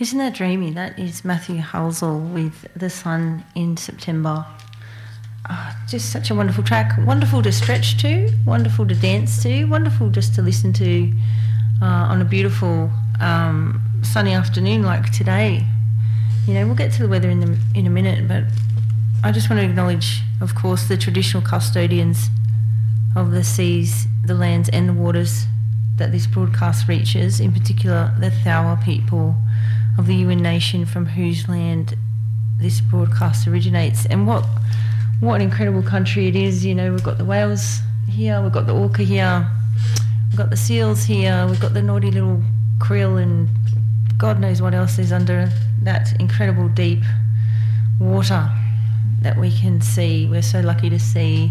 Isn't that dreamy? That is Matthew Halsall with The Sun in September. Just such a wonderful track. Wonderful to stretch to, wonderful to dance to, wonderful just to listen to on a beautiful sunny afternoon like today. You know, we'll get to the weather in a minute, but I just want to acknowledge, of course, the traditional custodians of the seas, the lands and the waters that this broadcast reaches, in particular the Thawa people of the Yuin Nation from whose land this broadcast originates. And what an incredible country it is. You know, we've got the whales here, we've got the orca here, we've got the seals here, we've got the naughty little krill, and God knows what else is under that incredible deep water that we can see. We're so lucky to see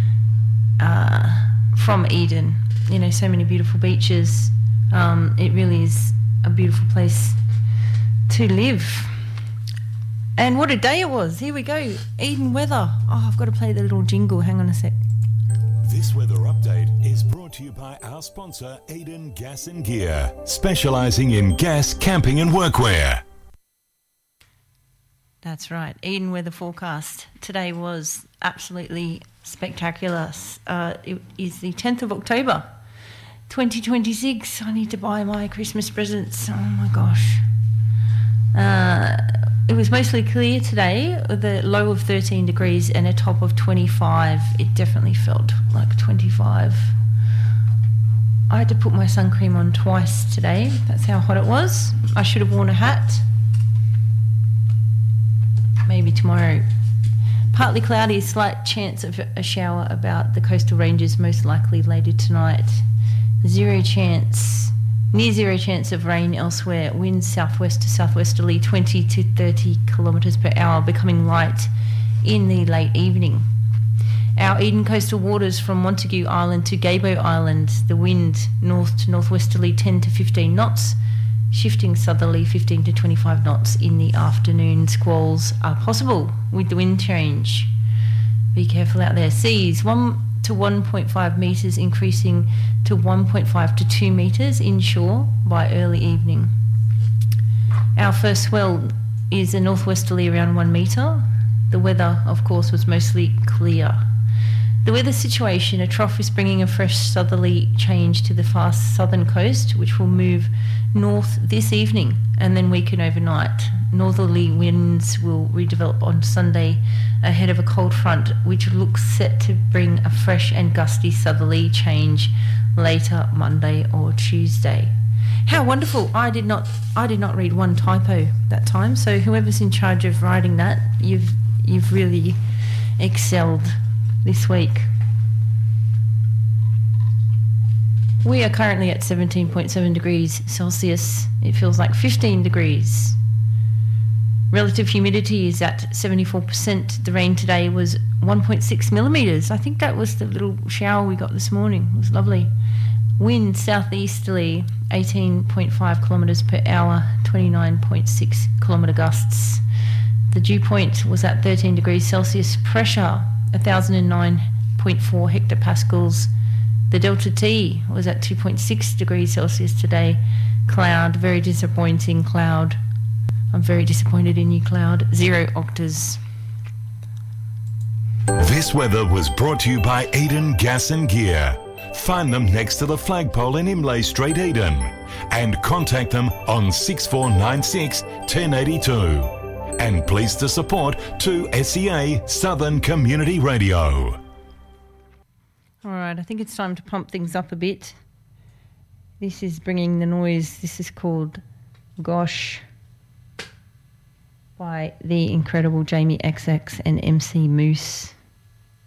from Eden. You know, so many beautiful beaches. It really is a beautiful place to live. And what a day it was. Here we go. Eden weather. Oh, I've got to play the little jingle. Hang on a sec. This weather update is brought to you by our sponsor, Eden Gas and Gear, specialising in gas, camping and workwear. That's right. Eden weather forecast. Today was absolutely spectacular. It is the 10th of October, 2026. I need to buy my Christmas presents. Oh, my gosh. It was mostly clear today, with a low of 13 degrees and a top of 25. It definitely felt like 25. I had to put my sun cream on twice today. That's how hot it was. I should have worn a hat. Maybe tomorrow. Partly cloudy, slight chance of a shower about the coastal ranges, most likely later tonight. Near zero chance of rain elsewhere. Winds southwest to southwesterly 20 to 30 kilometres per hour, becoming light in the late evening. Our Eden coastal waters from Montague Island to Gabo Island, the wind north to northwesterly 10 to 15 knots, shifting southerly 15 to 25 knots in the afternoon. Squalls are possible with the wind change. Be careful out there. Seas 1 to 1.5 metres, increasing to 1.5 to 2 metres inshore by early evening. Our first swell is a northwesterly around 1 metre. The weather, of course, was mostly clear. The weather situation, a trough is bringing a fresh southerly change to the far southern coast, which will move north this evening and then weaken overnight. Northerly winds will redevelop on Sunday ahead of a cold front, which looks set to bring a fresh and gusty southerly change later Monday or Tuesday. How wonderful. I did not read one typo that time, so whoever's in charge of writing that, you've really excelled this week. We are currently at 17.7 degrees Celsius. It feels like 15 degrees. Relative humidity is at 74%. The rain today was 1.6 millimetres. I think that was the little shower we got this morning. It was lovely. Wind southeasterly 18.5 kilometres per hour, 29.6 kilometre gusts. The dew point was at 13 degrees Celsius. Pressure 1,009.4 hectopascals. The delta T was at 2.6 degrees Celsius today. Cloud, very disappointing cloud. I'm very disappointed in you, cloud. 0 octas. This weather was brought to you by Eden Gas and Gear. Find them next to the flagpole in Imlay Street, Eden, and contact them on 6496 1082. And pleased to support 2SEA Southern Community Radio. All right, I think it's time to pump things up a bit. This is bringing the noise. This is called Gosh by the incredible Jamie XX and MC Moose.